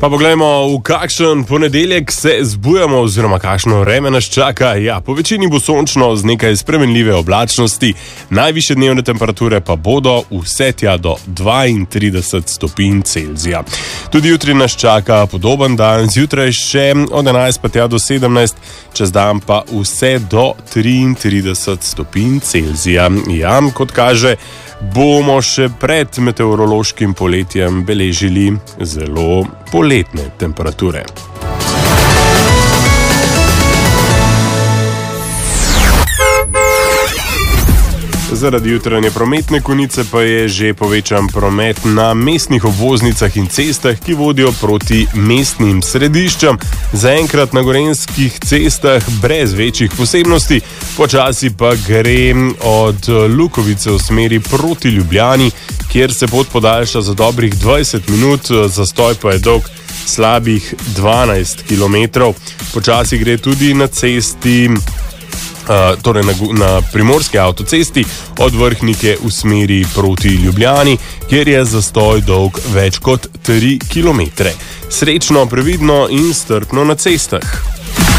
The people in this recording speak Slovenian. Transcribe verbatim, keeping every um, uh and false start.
Pa poglejmo, v kakšen ponedeljek se zbujamo oziroma kakšno vreme nas čaka. Ja, po večini bo sončno z nekaj spremenljive oblačnosti, najvišje dnevne temperature pa bodo vse tja do dvaintrideset stopinj Celzija. Tudi jutri nas čaka podoben dan, zjutraj še od enajst pa tja do sedemnajst, čez dan pa vse do triintrideset stopinj Celzija. Ja, kot kaže, bomo še pred meteorološkim poletjem beležili zelo poletne temperature. Zaradi jutranje prometne konice pa je že povečan promet na mestnih obvoznicah in cestah, ki vodijo proti mestnim središčam. Zaenkrat na gorenjskih cestah brez večjih posebnosti, počasi pa gre od Lukovice v smeri proti Ljubljani, kjer se pot podaljša za dobrih dvajset minut, zastoj pa je dolg slabih dvanajst kilometrov. Počasi gre tudi na cesti, Uh, torej na, na primorski avtocesti od Vrhnike v smeri proti Ljubljani, kjer je zastoj dolg več kot tri kilometre. Srečno, previdno in strpno na cestah.